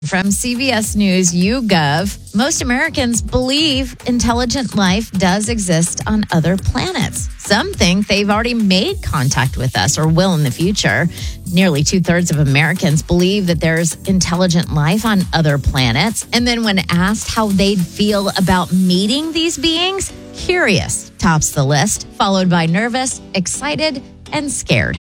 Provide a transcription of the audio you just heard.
From CBS News YouGov, most Americans believe intelligent life does exist on other planets. Some think they've already made contact with us or will in the future. Nearly 2/3 of Americans believe that there's intelligent life on other planets. And then when asked how they'd feel about meeting these beings, curious tops the list, followed by nervous, excited, and scared.